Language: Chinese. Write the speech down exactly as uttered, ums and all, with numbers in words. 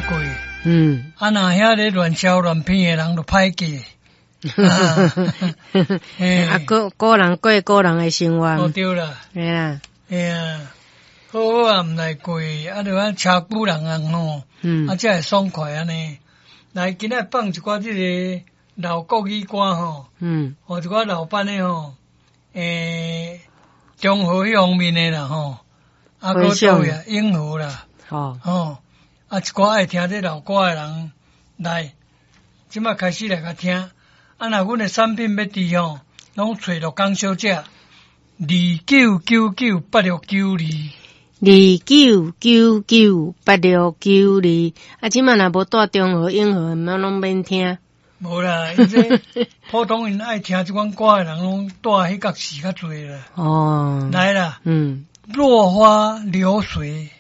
过。 嗯， 啊，那遐咧乱烧乱骗的人就歹记。啊， 啊，个个人过个人的生活。 哦，对啦。 系啦。 哎呀，好好啊，毋来过，啊，就啊车久人啊吼， 嗯， 啊，才会爽快安尼。来，今仔放一寡即个老国语歌吼， 嗯， 或一寡老版的吼，诶，中和迄方面的啦吼，啊，个倒呀，永和啦， 吼， 吼，啊，一寡爱听这老歌的人来，即摆开始来甲听，啊，若阮的产品要滴吼，拢找着江小姐。二九九九八六九二， 二九九九八六九二，啊，即满若无带中和、永和，毋拢免听。 无啦，因这普通因爱听即款歌的人，拢带迄角词较侪啦。 哦， 来啦， 嗯， 落花流水，